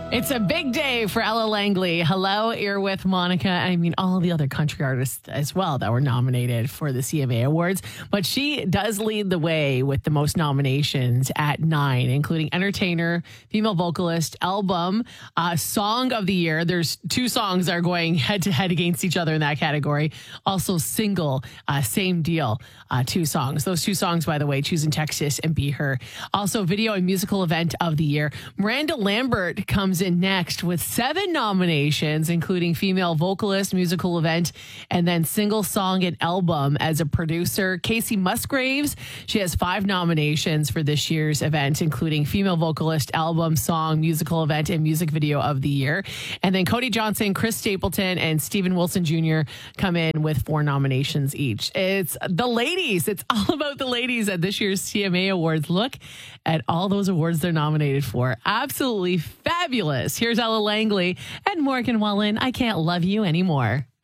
It's a big day for Ella Langley. Hello, you're with Monica. I mean, all the other country artists as well that were nominated for the CMA Awards. But she does lead the way with the most nominations at 9, including Entertainer, Female Vocalist, Album, Song of the Year. There's 2 songs that are going head to head against each other in that category. Also, Single, same deal, 2 songs. Those 2 songs, by the way, Choosing Texas and Be Her. Also, Video and Musical Event of the Year. Miranda Lambert comes in next with 7 nominations, including Female Vocalist, Musical Event, and then Single, Song, and Album as a producer. Casey Musgraves, she has 5 nominations for this year's event, including Female Vocalist, Album, Song, Musical Event, and Music Video of the Year. And then Cody Johnson, Chris Stapleton, and Stephen Wilson Jr. come in with 4 nominations each. It's the ladies. It's all about the ladies at this year's CMA Awards. Look at all those awards they're nominated for. Absolutely fabulous. Here's Ella Langley and Morgan Wallen. I Can't Love You Anymore.